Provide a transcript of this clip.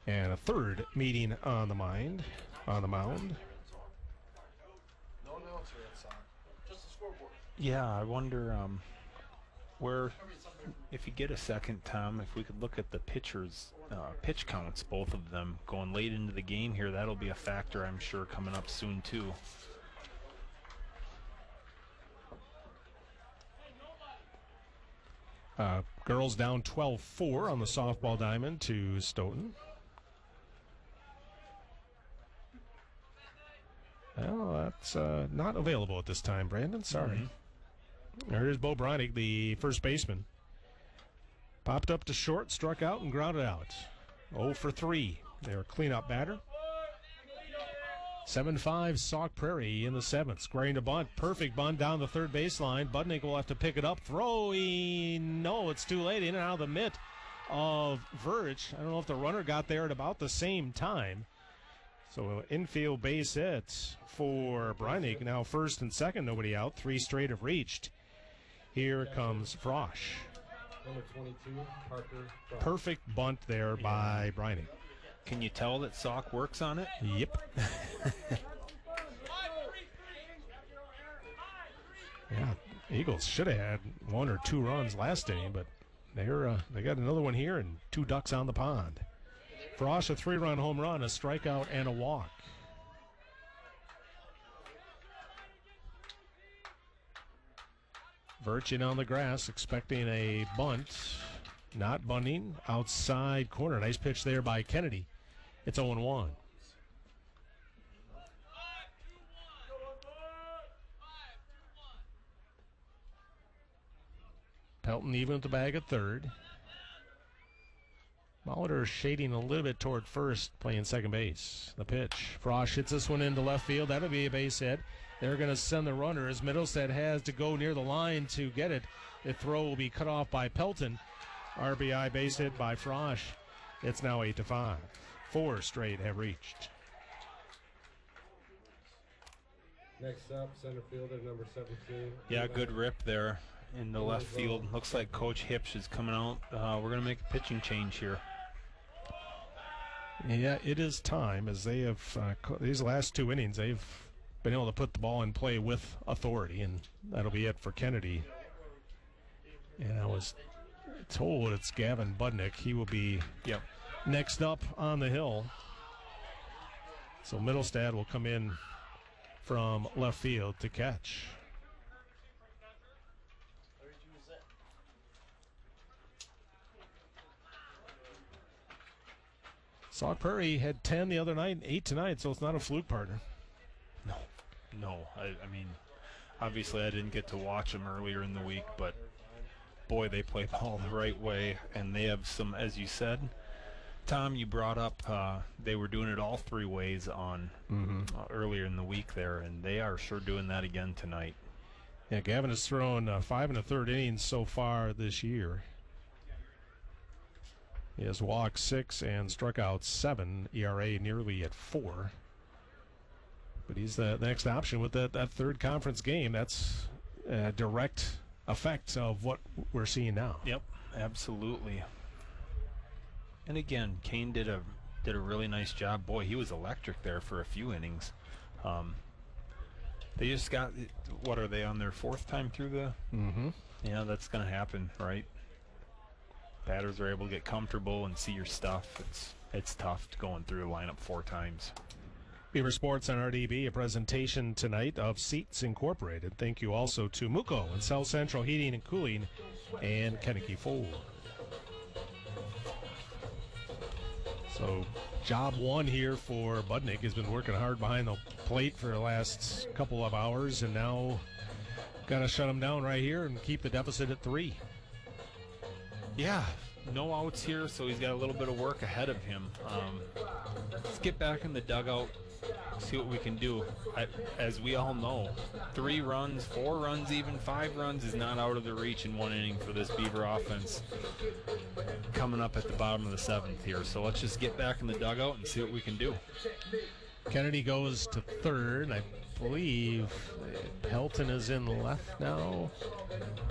And a third meeting on the mound. No announcer inside. Just a scoreboard. Yeah, I wonder where, if you get a second, Tom, if we could look at the pitchers' pitch counts, both of them, going late into the game here. That'll be a factor, I'm sure, coming up soon, too. Girls down 12-4 on the softball diamond to Stoughton. Well, that's not available at this time, Brandon. Sorry. Mm-hmm. There's Bo Breinig, the first baseman. Popped up to short, struck out, and grounded out. 0 for 3. Their cleanup batter. 7-5 Sauk Prairie in the seventh. Squaring to bunt. Perfect bunt down the third baseline. Budnick will have to pick it up. Throwing. No, it's too late. In and out of the mitt of Verge. I don't know if the runner got there at about the same time. So infield base hit for Breinig. Now first and second, nobody out. 3 straight have reached. Here comes Frosch. Number 22, Parker Frosch. Perfect bunt there by Breinig. Can you tell that Sauk works on it? Yep. Yeah, Eagles should have had 1 or 2 runs last inning, but they got another one here and 2 ducks on the pond. Frosch, a 3-run home run, a strikeout, and a walk. Virgin on the grass, expecting a bunt. Not bunting. Outside corner. Nice pitch there by Kennedy. It's 0-1. Pelton even at the bag at third. Molitor shading a little bit toward first, playing second base. The pitch. Frosch hits this one into left field. That'll be a base hit. They're going to send the runner as Middlestead has to go near the line to get it. The throw will be cut off by Pelton. RBI base hit by Frosch. It's now 8-5. 4 straight have reached. Next up, center fielder, number 17. Yeah, good rip there in the left field. Looks like Coach Hipsch is coming out. We're going to make a pitching change here. Yeah, it is time, as they have, these last 2 innings, they've been able to put the ball in play with authority, and that'll be it for Kennedy. And I was told it's Gavin Budnick. He will be next up on the hill. So Middlestad will come in from left field to catch. Sauk Prairie had 10 the other night and 8 tonight, so it's not a fluke, partner. No. I mean, obviously I didn't get to watch them earlier in the week, but boy, they play ball the right way, and they have some, as you said, Tom, you brought up they were doing it all 3 ways on earlier in the week there, and they are sure doing that again tonight. Yeah, Gavin has thrown 5 1/3 innings so far this year. He has walked 6 and struck out 7, ERA nearly at 4. But he's the next option with that third conference game. That's a direct effect of what we're seeing now. Yep, absolutely. And again, Kane did a really nice job. Boy, he was electric there for a few innings. They just got, what are they, on their 4th time through the? Yeah, that's going to happen, right? Batters are able to get comfortable and see your stuff. It's tough going through the lineup 4 times. Beaver Sports on RDB, a presentation tonight of Seats Incorporated. Thank you also to Muco and South Central Heating and Cooling and Kennedy Ford. So job 1 here for Budnick. Has been working hard behind the plate for the last couple of hours, and now got to shut him down right here and keep the deficit at 3. Yeah, no outs here, so he's got a little bit of work ahead of him. Let's get back in the dugout, see what we can do. As we all know, 3 runs, 4 runs, even 5 runs is not out of the reach in 1 inning for this Beaver offense coming up at the bottom of the 7th here. So let's just get back in the dugout and see what we can do. Kennedy goes to third. I believe Pelton is in left now.